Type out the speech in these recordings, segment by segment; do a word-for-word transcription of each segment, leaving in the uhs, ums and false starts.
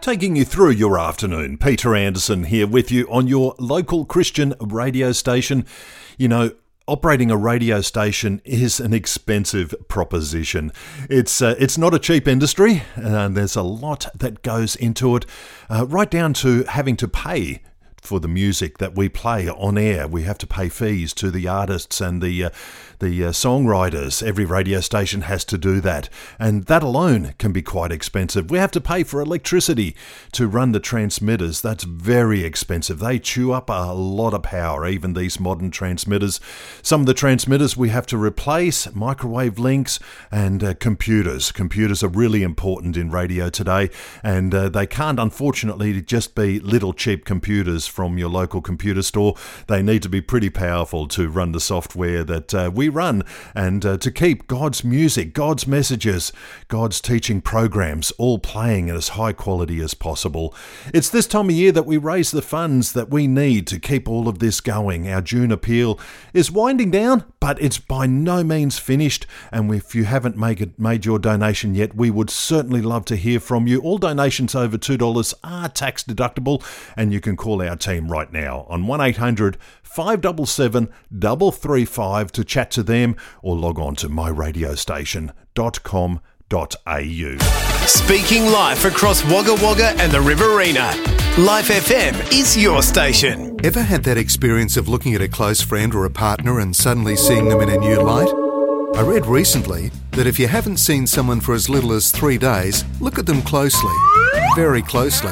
Taking you through your afternoon. Peter Anderson here with you on your local Christian radio station. You know, operating a radio station is an expensive proposition. It's uh, it's not a cheap industry, and there's a lot that goes into it, uh, right down to having to pay for the music that we play on air. We have to pay fees to the artists and the uh, the uh, songwriters. Every radio station has to do that, and that alone can be quite expensive. We have to pay for electricity to run the transmitters. That's very expensive. They chew up a lot of power, even these modern transmitters. Some of the transmitters we have to replace, microwave links, and uh, computers. Computers are really important in radio today, and uh, they can't, unfortunately, just be little cheap computers from your local computer store. They need to be pretty powerful to run the software that uh, we run, and uh, to keep God's music, God's messages, God's teaching programs all playing at as high quality as possible. It's this time of year that we raise the funds that we need to keep all of this going. Our June appeal is winding down, but it's by no means finished, and if you haven't made, it, made your donation yet, we would certainly love to hear from you. All donations over two dollars are tax deductible, and you can call our team right now on one eight hundred five seven seven three three five to chat to them, or log on to my radio station dot com dot a u. Speaking live across Wagga Wagga and the Riverina, Life F M is your station. Ever had that experience of looking at a close friend or a partner and suddenly seeing them in a new light? I read recently that if you haven't seen someone for as little as three days, look at them closely, very closely,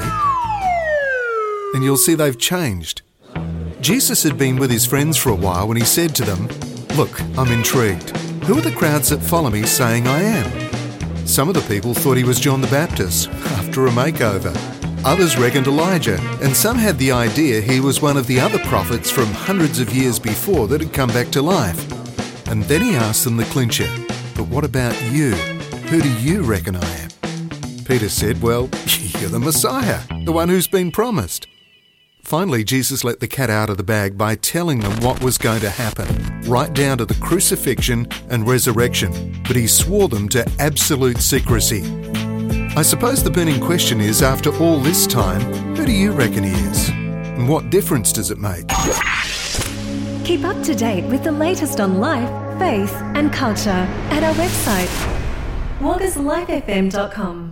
and you'll see they've changed. Jesus had been with his friends for a while when he said to them, "Look, I'm intrigued. Who are the crowds that follow me saying I am?" Some of the people thought he was John the Baptist after a makeover. Others reckoned Elijah, and some had the idea he was one of the other prophets from hundreds of years before that had come back to life. And then he asked them the clincher, "But what about you? Who do you reckon I am?" Peter said, "Well, you're the Messiah, the one who's been promised." Finally, Jesus let the cat out of the bag by telling them what was going to happen, right down to the crucifixion and resurrection, but he swore them to absolute secrecy. I suppose the burning question is, after all this time, who do you reckon he is? And what difference does it make? Keep up to date with the latest on life, faith and culture at our website, waggas life f m dot com.